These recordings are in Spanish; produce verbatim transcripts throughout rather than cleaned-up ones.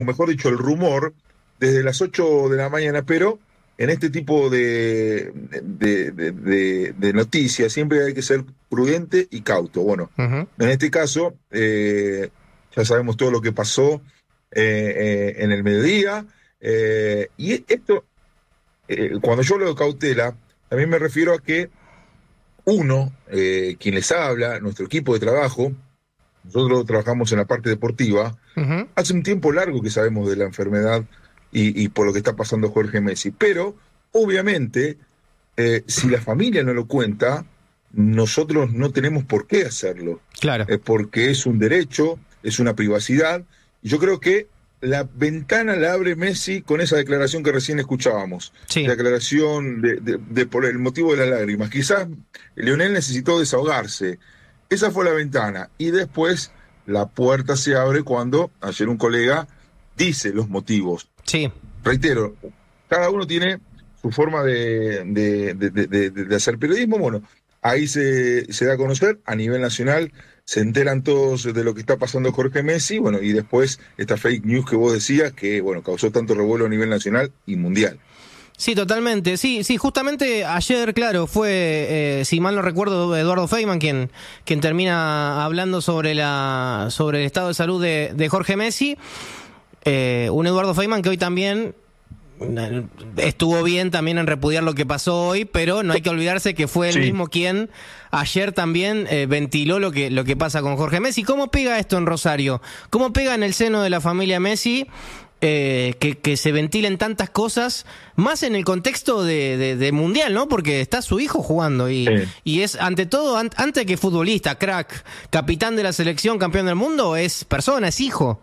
o mejor dicho, el rumor, desde las ocho de la mañana, pero en este tipo de, de, de, de, de noticias siempre hay que ser prudente y cauto. Bueno, Uh-huh. en este caso, eh, ya sabemos todo lo que pasó eh, eh, en el mediodía, eh, y esto, eh, cuando yo hablo de cautela, también me refiero a que uno, eh, quien les habla, nuestro equipo de trabajo, nosotros trabajamos en la parte deportiva, Uh-huh. hace un tiempo largo que sabemos de la enfermedad y, y por lo que está pasando Jorge Messi, pero obviamente, eh, si la familia no lo cuenta, nosotros no tenemos por qué hacerlo, Claro. eh, porque es un derecho, es una privacidad, y yo creo que la ventana la abre Messi con esa declaración que recién escuchábamos, Sí. la declaración de, de, de por el motivo de las lágrimas. Quizás Lionel necesitó desahogarse, esa fue la ventana, y después la puerta se abre cuando ayer un colega dice los motivos. Sí. Reitero, cada uno tiene su forma de, de, de, de, de hacer periodismo. Bueno, ahí se, se da a conocer a nivel nacional, se enteran todos de lo que está pasando Jorge Messi, bueno, y después esta fake news que vos decías, que bueno, causó tanto revuelo a nivel nacional y mundial. Sí, totalmente. Sí, sí, justamente ayer, claro, fue, eh, si mal no recuerdo, Eduardo Feynman quien, quien termina hablando sobre la sobre el estado de salud de, de Jorge Messi. Eh, un Eduardo Feynman que hoy también eh, estuvo bien también en repudiar lo que pasó hoy, pero no hay que olvidarse que fue él Sí. mismo quien ayer también eh, ventiló lo que, lo que pasa con Jorge Messi. ¿Cómo pega esto en Rosario? ¿Cómo pega en el seno de la familia Messi? Eh, que, que se ventilen tantas cosas, más en el contexto de, de, de mundial, ¿no? Porque está su hijo jugando y, Sí. y es, ante todo, an, antes que futbolista, crack, capitán de la selección, campeón del mundo, es persona, es hijo.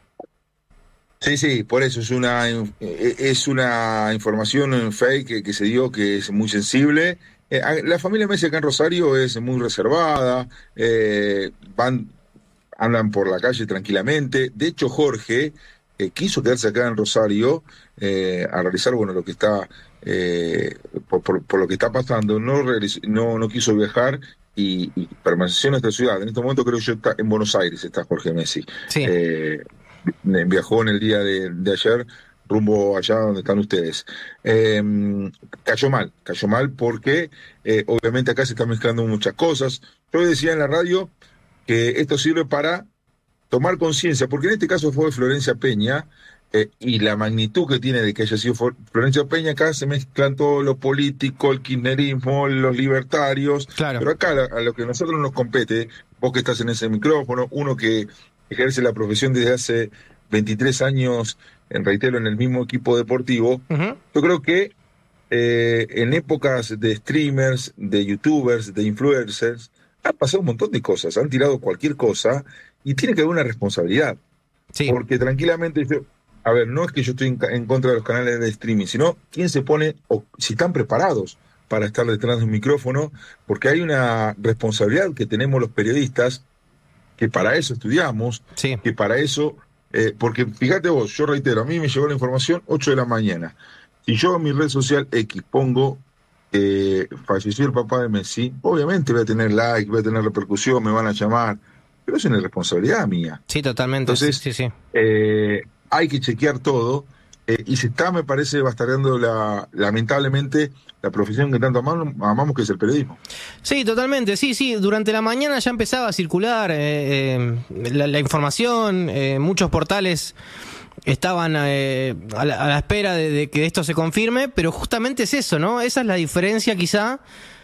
Sí, sí, por eso es una, es una información fake que, que se dio, que es muy sensible. Eh, la familia Messi acá en Rosario es muy reservada, eh, van, andan por la calle tranquilamente. De hecho, Jorge eh, quiso quedarse acá en Rosario eh, a realizar, bueno, lo que está, eh, por, por, por lo que está pasando. No, realizó, no, no quiso viajar y, y permaneció en nuestra ciudad. En este momento creo que yo está en Buenos Aires, está Jorge Messi. Sí. Eh, viajó en el día de, de ayer rumbo allá donde están ustedes. Eh, cayó mal, cayó mal porque eh, obviamente acá se están mezclando muchas cosas. Yo decía en la radio que esto sirve para tomar conciencia, porque en este caso fue Florencia Peña, eh, y la magnitud que tiene de que haya sido Florencia Peña, acá se mezclan todo lo político, el kirchnerismo, los libertarios, Claro. pero acá a lo que a nosotros nos compete, vos que estás en ese micrófono, uno que ejerce la profesión desde hace veintitrés años, en reitero, en el mismo equipo deportivo, Uh-huh. yo creo que eh, en épocas de streamers, de youtubers, de influencers, ha pasado un montón de cosas, han tirado cualquier cosa y tiene que haber una responsabilidad. Sí. Porque tranquilamente, yo, a ver, no es que yo estoy en, en contra de los canales de streaming, sino quién se pone, o si están preparados para estar detrás de un micrófono, porque hay una responsabilidad que tenemos los periodistas, que para eso estudiamos, Sí. que para eso, eh, porque fíjate vos, yo reitero, a mí me llegó la información ocho de la mañana. Si yo en mi red social X pongo eh, falleció el papá de Messi, obviamente voy a tener like, voy a tener repercusión, me van a llamar, pero es una responsabilidad mía. Sí, totalmente. Entonces, sí, sí. eh, hay que chequear todo, eh, y se está, me parece, bastardeando la, lamentablemente la profesión que tanto amamos, amamos, que es el periodismo. Sí, totalmente, sí, sí. Durante la mañana ya empezaba a circular eh, eh, la, la información, eh, muchos portales estaban eh, a, la, a la espera de, de que esto se confirme, pero justamente es eso, ¿no? Esa es la diferencia quizá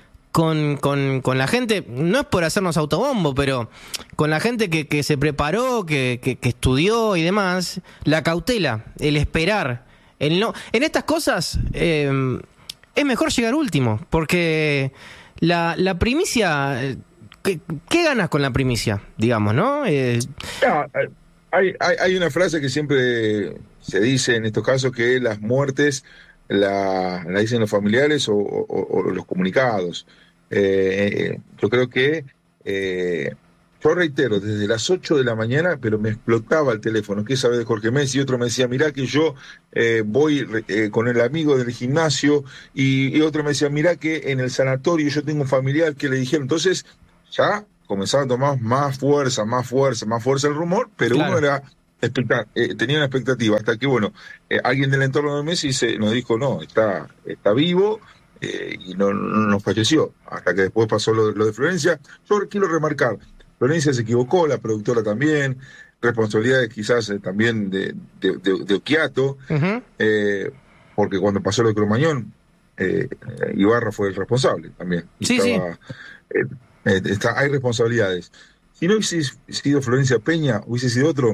con, con, con la gente, no es por hacernos autobombo, pero con la gente que, que se preparó, que, que, que estudió y demás, la cautela, el esperar, el no. En estas cosas eh, es mejor llegar último, porque la, la primicia, ¿qué, ¿qué ganas con la primicia? Digamos, ¿no? Eh, No, hay, hay, hay una frase que siempre se dice en estos casos, que las muertes la, la dicen los familiares o, o, o los comunicados. Eh, yo creo que, eh, yo reitero, desde las ocho de la mañana, pero me explotaba el teléfono, ¿qué sabe de Jorge Messi? Y otro me decía, mirá que yo eh, voy eh, con el amigo del gimnasio, y, y otro me decía, mirá que en el sanatorio yo tengo un familiar que le dijeron. Entonces, ya comenzaba a tomar más fuerza, más fuerza, más fuerza el rumor, pero Claro. uno era expecta- eh, tenía una expectativa, hasta que, bueno, eh, alguien del entorno de Messi se, nos dijo, no, está, está vivo, eh, y no, no, no falleció, hasta que después pasó lo, lo de Florencia. Yo quiero remarcar, Florencia se equivocó, la productora también, responsabilidades quizás eh, también de, de, de, de Occhiato, Ujú. eh, porque cuando pasó lo de Cromañón, eh, eh, Ibarra fue el responsable también, y Sí, sí, estaba, eh, eh, está, hay responsabilidades. Si no hubiese sido Florencia Peña, hubiese sido otro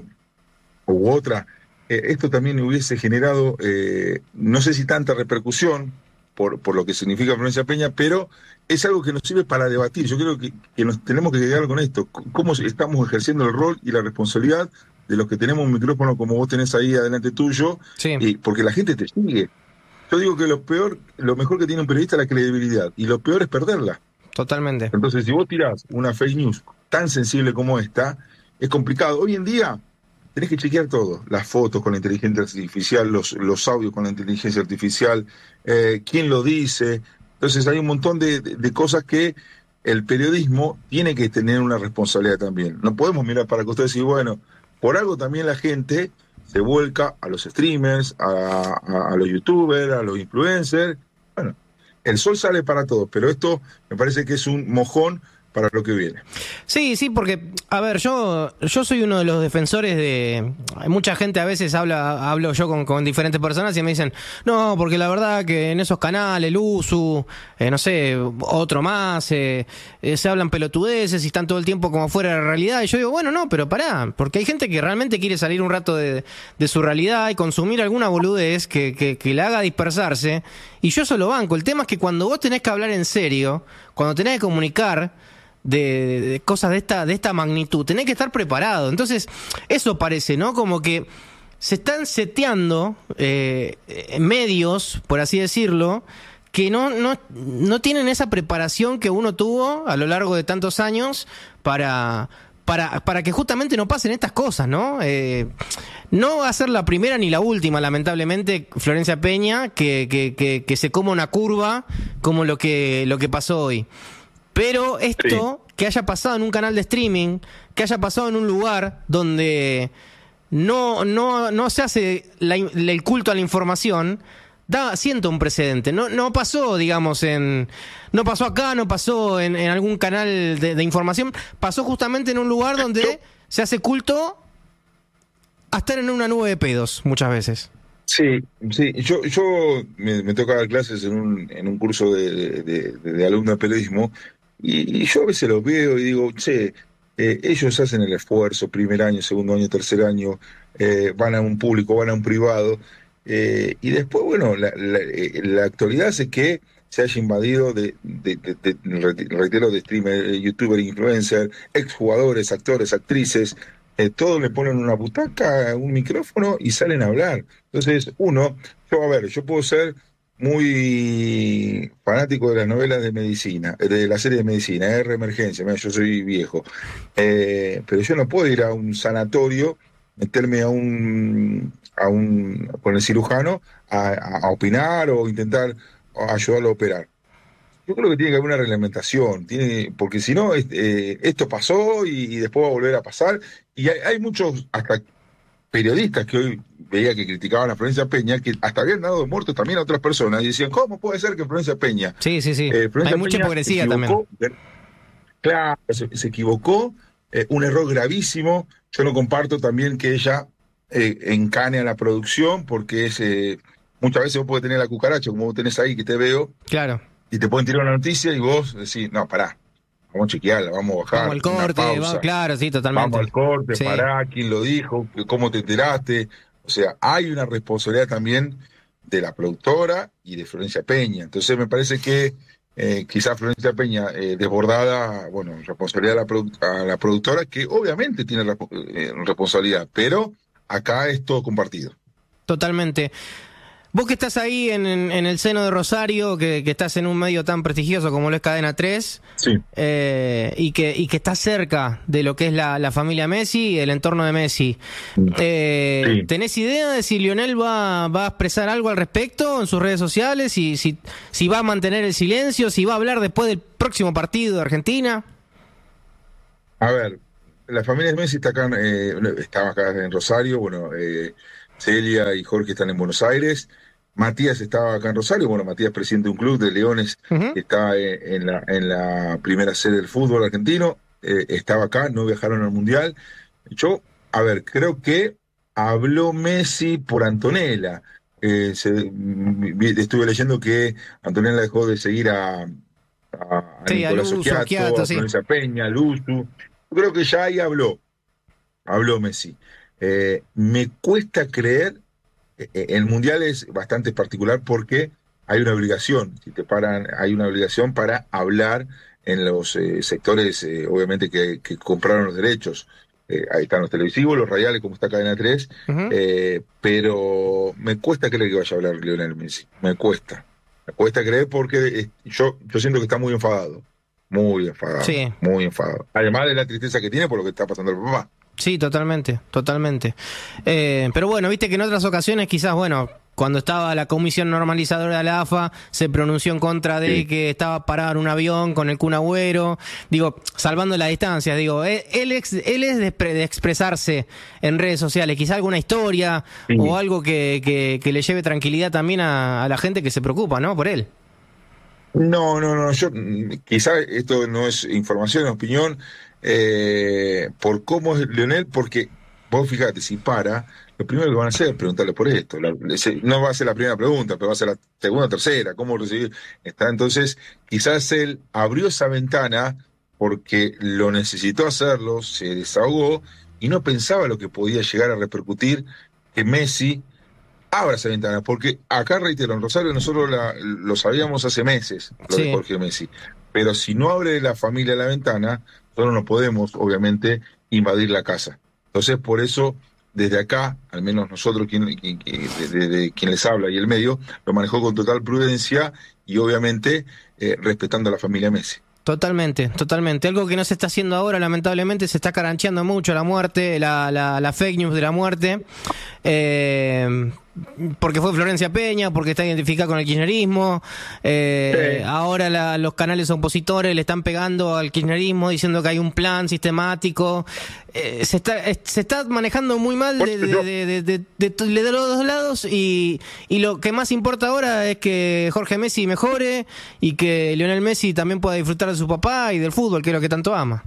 u otra, eh, esto también hubiese generado, eh, no sé si tanta repercusión por, por lo que significa Florencia Peña, pero es algo que nos sirve para debatir. Yo creo que, que nos tenemos que quedar con esto, c- cómo estamos ejerciendo el rol y la responsabilidad de los que tenemos un micrófono como vos tenés ahí adelante tuyo, sí, y porque la gente te sigue. Yo digo que lo peor, lo mejor que tiene un periodista es la credibilidad, y lo peor es perderla. totalmente. Entonces, si vos tirás una fake news tan sensible como esta, es complicado. Hoy en día tenés que chequear todo, las fotos con la inteligencia artificial, los, los audios con la inteligencia artificial, eh, quién lo dice. Entonces hay un montón de, de, de cosas que el periodismo tiene que tener una responsabilidad también. No podemos mirar para que ustedes decir, bueno, por algo también la gente se vuelca a los streamers, a, a, a los youtubers, a los influencers. Bueno, el sol sale para todos, pero esto me parece que es un mojón para lo que viene. Sí, sí, porque, a ver, yo, yo soy uno de los defensores de... Hay mucha gente, a veces habla, hablo yo con, con diferentes personas y me dicen, no, porque la verdad que en esos canales, Luzu, eh, no sé, otro más, eh, eh, se hablan pelotudeces y están todo el tiempo como fuera de la realidad. Y yo digo, bueno, no, pero pará, porque hay gente que realmente quiere salir un rato de, de su realidad y consumir alguna boludez que, que, que la haga dispersarse. Y yo eso lo banco. El tema es que cuando vos tenés que hablar en serio, cuando tenés que comunicar... De, de, de cosas de esta, de esta magnitud, tenés que estar preparado. Entonces, eso parece, ¿no? Como que se están seteando eh, medios, por así decirlo, que no, no, no tienen esa preparación que uno tuvo a lo largo de tantos años para, para, para que justamente no pasen estas cosas, ¿no? Eh, no va a ser la primera ni la última, lamentablemente, Florencia Peña, que, que, que, que se coma una curva como lo que, lo que pasó hoy. Pero esto, sí, que haya pasado en un canal de streaming, que haya pasado en un lugar donde no, no, no se hace la, el culto a la información, da, siento un precedente. No, no pasó, digamos, en. No pasó acá, no pasó en, en algún canal de, de información. Pasó justamente en un lugar donde se hace culto a estar en una nube de pedos, muchas veces. Sí, sí, yo, yo me, me toca dar clases en un, en un curso de, de, de, de alumno de periodismo. Y, y yo a veces los veo y digo, che, eh, ellos hacen el esfuerzo, primer año, segundo año, tercer año, eh, van a un público, van a un privado, eh, y después, bueno, la, la, la actualidad hace que se haya invadido de, de, de, de reitero, de streamer, youtuber, influencer, exjugadores, actores, actrices, eh, todos le ponen una butaca, un micrófono y salen a hablar. Entonces, uno, yo, a ver, yo puedo ser muy fanático de las novelas de medicina, de la serie de medicina, R Emergencia, mira, yo soy viejo, eh, pero yo no puedo ir a un sanatorio, meterme a un, a un con el cirujano a, a opinar o intentar ayudarlo a operar. Yo creo que tiene que haber una reglamentación, tiene, porque si no, eh, esto pasó y, y después va a volver a pasar, y hay, hay muchos, hasta periodistas que hoy veía que criticaban a Florencia Peña, que hasta habían dado muertos también a otras personas, y decían, ¿cómo puede ser que Florencia Peña? Sí, sí, sí. Eh, Florencia Hay mucha Peña hipocresía se equivocó, también. claro, se, se equivocó, eh, un error gravísimo. Yo no comparto también que ella eh, encane a la producción, porque es, eh, muchas veces vos podés tener la cucaracha, como vos tenés ahí, que te veo, Claro. y te pueden tirar una noticia y vos decís, no, pará, vamos a chequearla, vamos a Vamos bajar, al una corte, vamos, pausa. claro, sí, Vamos totalmente. al corte, Sí. pará, quién lo dijo, cómo te enteraste. O sea, hay una responsabilidad también de la productora y de Florencia Peña. Entonces me parece que eh, quizás Florencia Peña, eh, desbordada, bueno, responsabilidad a la, produ a la productora, que obviamente tiene eh, responsabilidad, pero acá es todo compartido. Totalmente. Vos que estás ahí en, en, en el seno de Rosario, que, que estás en un medio tan prestigioso como lo es Cadena tres, sí. eh, y, que, y que estás cerca de lo que es la, la familia Messi y el entorno de Messi, eh, sí. ¿tenés idea de si Lionel va, va a expresar algo al respecto en sus redes sociales? Y si, si va a mantener el silencio, si va a hablar después del próximo partido de Argentina. A ver, la familia de Messi está acá, eh, estaba acá en Rosario, bueno, eh, Celia y Jorge están en Buenos Aires. Matías estaba acá en Rosario, bueno, Matías presidente de un club de Leones, Ujú. está eh, en la, en la primera sede del fútbol argentino, eh, estaba acá, no viajaron al Mundial. Yo, a ver, creo que habló Messi por Antonella. Eh, se- vi- estuve leyendo que Antonella dejó de seguir a, a, a Sí, al Nicolás uso, Occhiato, Quiato, a sí. Florencia Peña, a Luzu. Yo creo que ya ahí habló, habló Messi. Eh, me cuesta creer, eh, el Mundial es bastante particular porque hay una obligación, si te paran, hay una obligación para hablar en los eh, sectores, eh, obviamente, que, que compraron los derechos. Eh, ahí están los televisivos, los radiales, como está Cadena tres, Ujú. eh, pero me cuesta creer que vaya a hablar Lionel Messi, me cuesta. Me cuesta creer porque eh, yo, yo siento que está muy enfadado, muy enfadado, Sí, muy enfadado. Además de la tristeza que tiene por lo que está pasando el papá. sí, totalmente, totalmente. Eh, pero bueno, viste que en otras ocasiones quizás, bueno, cuando estaba la comisión normalizadora de la A F A, se pronunció en contra de Sí. que estaba parado en un avión con el Kun Agüero, digo, salvando las distancias, digo, él, él, ex- él es de, expre- de expresarse en redes sociales, quizá alguna historia o Sí. algo que, que, que le lleve tranquilidad también a, a la gente que se preocupa, ¿no? Por él. No, no, no, yo mm, quizá esto no es información, es opinión, eh, por cómo es Leonel, porque vos fíjate, si para, lo primero que van a hacer es preguntarle por esto. La- ese- no va a ser la primera pregunta, pero va a ser la segunda o tercera, cómo recibir. Está, entonces, quizás él abrió esa ventana porque lo necesitó hacerlo, se desahogó y no pensaba lo que podía llegar a repercutir que Messi abra esa ventana, porque acá, reitero, en Rosario nosotros la- lo sabíamos hace meses, lo de Sí, Jorge Messi, pero si no abre la familia la ventana, nosotros no podemos, obviamente, invadir la casa. Entonces, por eso, desde acá, al menos nosotros, quien, quien- quien- de, de- de quien les habla y el medio, lo manejó con total prudencia y, obviamente, eh, respetando a la familia Messi. totalmente, totalmente. Algo que no se está haciendo ahora, lamentablemente, se está carancheando mucho la muerte, la, la, la fake news de la muerte. Eh, porque fue Florencia Peña, porque está identificada con el kirchnerismo. Eh, Sí. ahora la- los canales opositores le están pegando al kirchnerismo diciendo que hay un plan sistemático. Eh, se, está, eh, se está manejando muy mal Por de, eso de, yo, de, de, de- de to- de los dos lados y, y lo que más importa ahora es que Jorge Messi mejore y que Lionel Messi también pueda disfrutar de su papá y del fútbol, que es lo que tanto ama.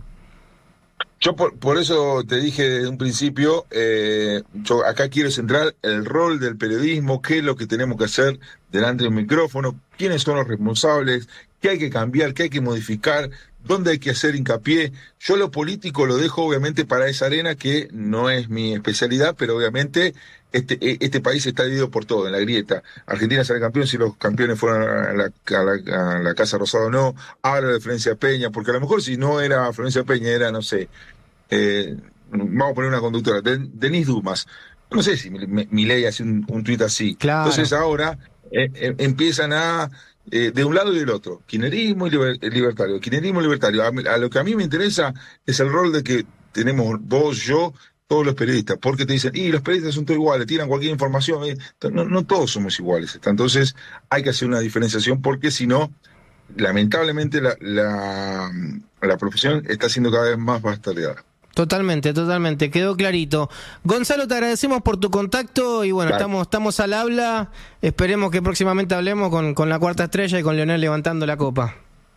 Yo por, por eso te dije desde un principio, eh, yo acá quiero centrar el rol del periodismo, qué es lo que tenemos que hacer delante del micrófono, quiénes son los responsables, qué hay que cambiar, qué hay que modificar, dónde hay que hacer hincapié. Yo lo político lo dejo obviamente para esa arena que no es mi especialidad, pero obviamente este, este país está dividido por todo, en la grieta. Argentina sale campeón si los campeones fueron a la, a la, a la Casa Rosada o no, habla de Florencia Peña, porque a lo mejor si no era Florencia Peña, era, no sé, eh, vamos a poner una conductora, Den- Denise Dumas. No sé si mi ley hace un, un tuit así. Claro, Entonces ahora eh, eh, empiezan a, eh, de un lado y del otro, kirchnerismo y liber- eh, libertario, kirchnerismo y libertario. A, mí- a lo que a mí me interesa es el rol de que tenemos vos, yo, todos los periodistas, porque te dicen, y los periodistas son todos iguales, tiran cualquier información. eh". No, no todos somos iguales. está. Entonces hay que hacer una diferenciación porque si no, lamentablemente la, la, la profesión está siendo cada vez más bastardeada. totalmente, totalmente, quedó clarito. Gonzalo, te agradecemos por tu contacto y bueno, Dale. estamos, estamos al habla. Esperemos que próximamente hablemos con, con la cuarta estrella y con Leonel levantando la copa.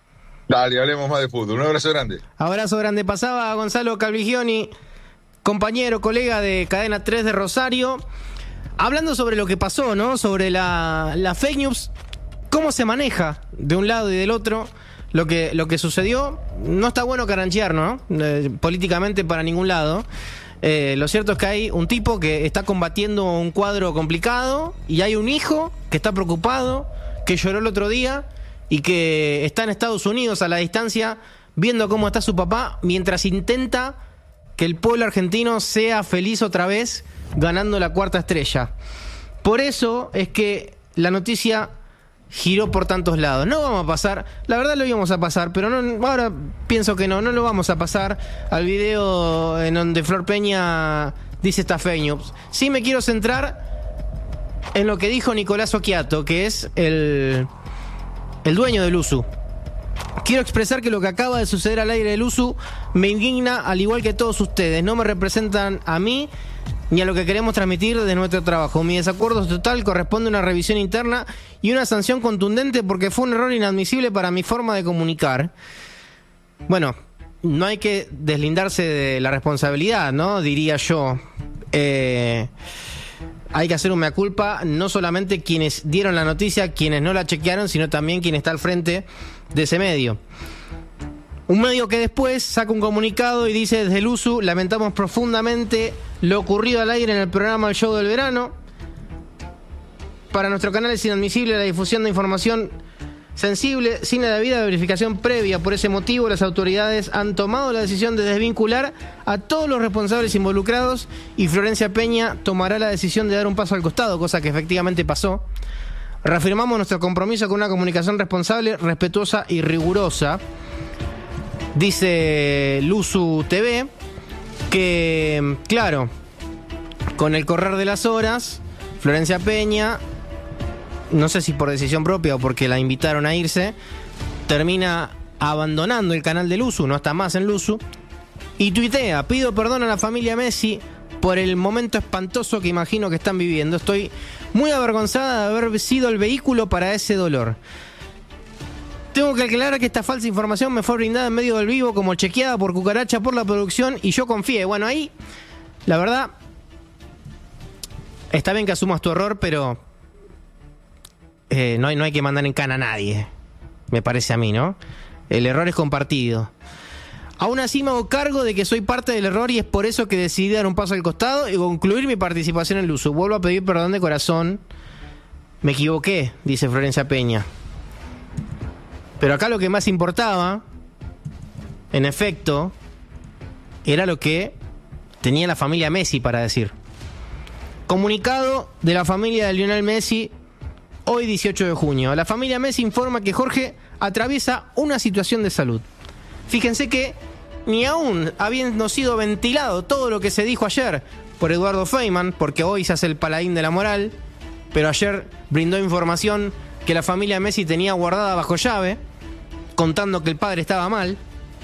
Dale, hablemos más de fútbol. Un abrazo grande. Abrazo grande. Pasaba Gonzalo Calvigioni, compañero, colega de Cadena tres de Rosario, hablando sobre lo que pasó, ¿no? Sobre la, la fake news, cómo se maneja de un lado y del otro. Lo que, lo que sucedió, no está bueno caranchear, ¿no? Eh, políticamente para ningún lado. Eh, lo cierto es que hay un tipo que está combatiendo un cuadro complicado y hay un hijo que está preocupado, que lloró el otro día y que está en Estados Unidos a la distancia viendo cómo está su papá mientras intenta que el pueblo argentino sea feliz otra vez ganando la cuarta estrella. Por eso es que la noticia giró por tantos lados. No vamos a pasar, la verdad lo íbamos a pasar, pero no, ahora pienso que no, no lo vamos a pasar al video en donde Flor Peña dice esta fake news. Sí me quiero centrar en lo que dijo Nicolás Occhiato, que es el, el dueño del U S U. Quiero expresar que lo que acaba de suceder al aire del U S U me indigna, al igual que todos ustedes. No me representan a mí ni a lo que queremos transmitir de nuestro trabajo. Mi desacuerdo total corresponde a una revisión interna y una sanción contundente porque fue un error inadmisible para mi forma de comunicar. Bueno, no hay que deslindarse de la responsabilidad, ¿no? Diría yo. Eh, hay que hacer un mea culpa, no solamente quienes dieron la noticia, quienes no la chequearon, sino también quien está al frente de ese medio. Un medio que después saca un comunicado y dice: desde el U S U lamentamos profundamente lo ocurrido al aire en el programa El Show del Verano. Para nuestro canal es inadmisible la difusión de información sensible sin la debida verificación previa. Por ese motivo, las autoridades han tomado la decisión de desvincular a todos los responsables involucrados y Florencia Peña tomará la decisión de dar un paso al costado, cosa que efectivamente pasó. Reafirmamos nuestro compromiso con una comunicación responsable, respetuosa y rigurosa. Dice Luzu T V que, claro, con el correr de las horas, Florencia Peña, no sé si por decisión propia o porque la invitaron a irse, termina abandonando el canal de Luzu, no está más en Luzu, y tuitea: pido perdón a la familia Messi por el momento espantoso que imagino que están viviendo. Estoy muy avergonzada de haber sido el vehículo para ese dolor. Tengo que aclarar que esta falsa información me fue brindada en medio del vivo como chequeada por Cucaracha por la producción y yo confié. Bueno, ahí, la verdad, está bien que asumas tu error, pero eh, no hay, no hay que mandar en cana a nadie, me parece a mí, ¿no? El error es compartido. Aún así me hago cargo de que soy parte del error y es por eso que decidí dar un paso al costado y concluir mi participación en el uso. Vuelvo a pedir perdón de corazón. Me equivoqué, dice Florencia Peña. Pero acá lo que más importaba, en efecto, era lo que tenía la familia Messi para decir. Comunicado de la familia de Lionel Messi, hoy dieciocho de junio. La familia Messi informa que Jorge atraviesa una situación de salud. Fíjense que ni aún habiendo sido ventilado todo lo que se dijo ayer por Eduardo Feynman, porque hoy se hace el paladín de la moral, pero ayer brindó información que la familia Messi tenía guardada bajo llave, contando que el padre estaba mal.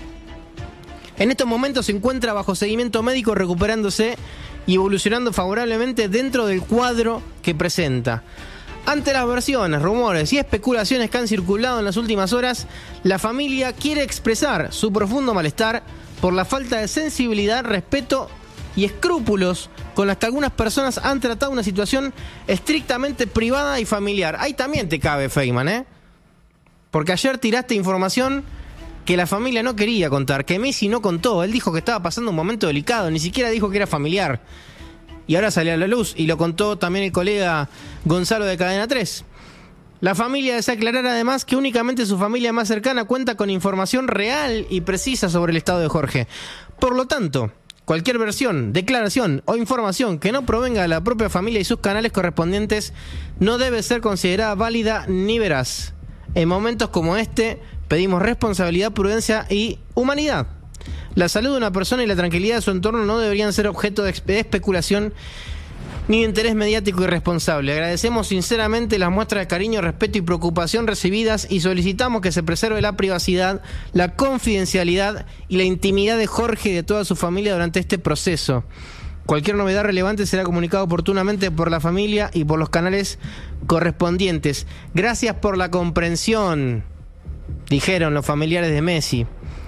En estos momentos se encuentra bajo seguimiento médico, recuperándose y evolucionando favorablemente dentro del cuadro que presenta. Ante las versiones, rumores y especulaciones que han circulado en las últimas horas, la familia quiere expresar su profundo malestar por la falta de sensibilidad, respeto y escrúpulos con las que algunas personas han tratado una situación estrictamente privada y familiar. Ahí también te cabe, Feynman, ¿eh? Porque ayer tiraste información que la familia no quería contar, que Messi no contó. Él dijo que estaba pasando un momento delicado, ni siquiera dijo que era familiar. Y ahora salió a la luz y lo contó también el colega Gonzalo de Cadena tres. La familia desea aclarar además que únicamente su familia más cercana cuenta con información real y precisa sobre el estado de Jorge. Por lo tanto, cualquier versión, declaración o información que no provenga de la propia familia y sus canales correspondientes no debe ser considerada válida ni veraz. En momentos como este, pedimos responsabilidad, prudencia y humanidad. La salud de una persona y la tranquilidad de su entorno no deberían ser objeto de especulación ni de interés mediático irresponsable. Agradecemos sinceramente las muestras de cariño, respeto y preocupación recibidas y solicitamos que se preserve la privacidad, la confidencialidad y la intimidad de Jorge y de toda su familia durante este proceso. Cualquier novedad relevante será comunicado oportunamente por la familia y por los canales correspondientes. Gracias por la comprensión, dijeron los familiares de Messi.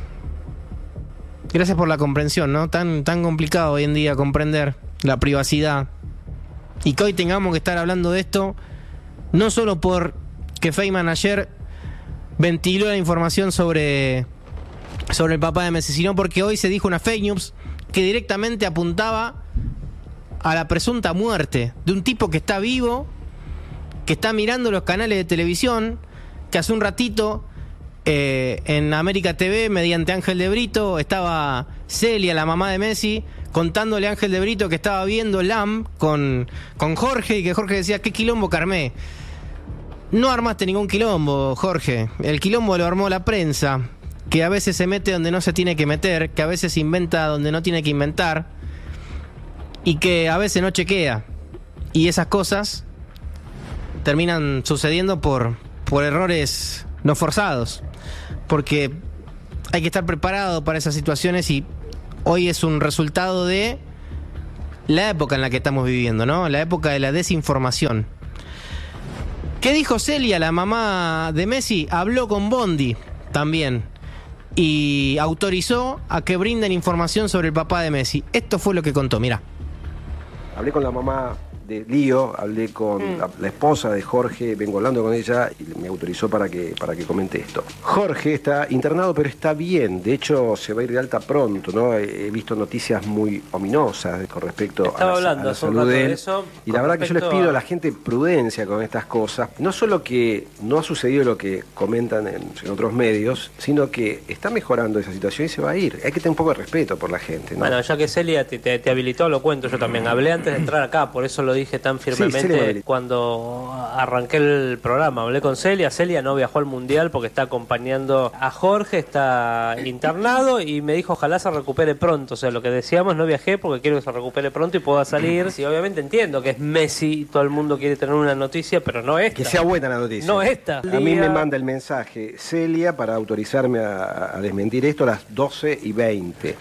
Gracias por la comprensión, ¿no? Tan, tan complicado hoy en día comprender la privacidad. Y que hoy tengamos que estar hablando de esto, no solo por que Feynman ayer ventiló la información sobre, sobre el papá de Messi, sino porque hoy se dijo una fake news que directamente apuntaba a la presunta muerte de un tipo que está vivo, que está mirando los canales de televisión, que hace un ratito eh, en América T V, mediante Ángel de Brito, estaba Celia, la mamá de Messi, contándole a Ángel de Brito que estaba viendo L A M con, con Jorge y que Jorge decía: ¿qué quilombo que armé? No armaste ningún quilombo, Jorge. El quilombo lo armó la prensa, que a veces se mete donde no se tiene que meter, que a veces inventa donde no tiene que inventar y que a veces no chequea. Y esas cosas terminan sucediendo por, por errores no forzados, porque hay que estar preparado para esas situaciones y hoy es un resultado de la época en la que estamos viviendo, ¿no? La época de la desinformación. ¿Qué dijo Celia, la mamá de Messi? Habló con Bondi también y autorizó a que brinden información sobre el papá de Messi. Esto fue lo que contó, mirá. Hablé con la mamá de Lío, hablé con mm. la, la esposa de Jorge, vengo hablando con ella y me autorizó para que, para que comente esto. Jorge está internado, pero está bien, de hecho se va a ir de alta pronto, ¿no? He, he visto noticias muy ominosas con respecto Estaba a la, hablando a la salud de él. Eso, y la verdad que yo les pido a la gente prudencia con estas cosas, no solo que no ha sucedido lo que comentan en, en otros medios, sino que está mejorando esa situación y se va a ir. Hay que tener un poco de respeto por la gente, ¿no? Bueno, ya que Celia te, te, te habilitó, lo cuento yo también. Hablé antes de entrar acá, por eso lo dije tan firmemente sí, cuando arranqué el programa. Hablé con Celia. Celia no viajó al Mundial porque está acompañando a Jorge, está internado y me dijo ojalá se recupere pronto. O sea, lo que decíamos, no viajé porque quiero que se recupere pronto y pueda salir. Sí, obviamente entiendo que es Messi y todo el mundo quiere tener una noticia, pero no esta. Que sea buena la noticia. No esta. A mí me manda el mensaje Celia para autorizarme a, a desmentir esto a las doce y veinte.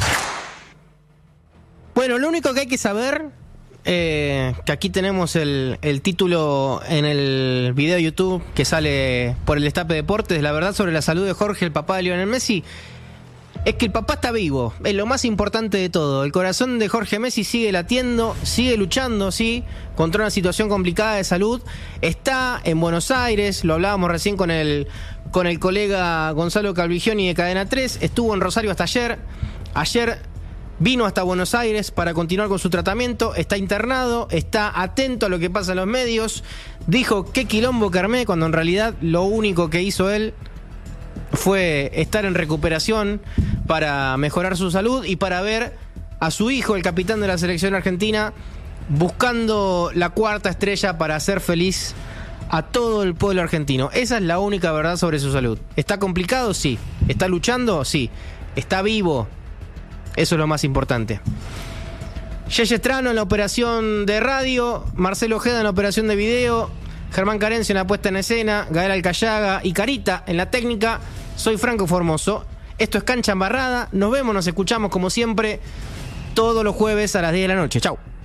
Bueno, lo único que hay que saber... Eh, que aquí tenemos el, el título en el video de YouTube que sale por el Destape Deportes, la verdad sobre la salud de Jorge, el papá de Lionel Messi, es que el papá está vivo, es lo más importante de todo. El corazón de Jorge Messi sigue latiendo, sigue luchando, sí, contra una situación complicada de salud. Está en Buenos Aires, lo hablábamos recién con el, con el colega Gonzalo Calvigioni de Cadena tres, estuvo en Rosario hasta ayer, ayer... Vino hasta Buenos Aires para continuar con su tratamiento, está internado, está atento a lo que pasa en los medios, dijo qué quilombo que armé, cuando en realidad lo único que hizo él fue estar en recuperación para mejorar su salud y para ver a su hijo, el capitán de la selección argentina, buscando la cuarta estrella para hacer feliz a todo el pueblo argentino. Esa es la única verdad sobre su salud. ¿Está complicado? Sí. ¿Está luchando? Sí. ¿Está vivo? Eso es lo más importante. Yeye Estrano en la operación de radio, Marcelo Ojeda en la operación de video, Germán Carencio en la puesta en escena, Gael Alcayaga y Carita en la técnica. Soy Franco Formoso. Esto es Cancha Embarrada. Nos vemos, nos escuchamos como siempre todos los jueves a las diez de la noche. Chau.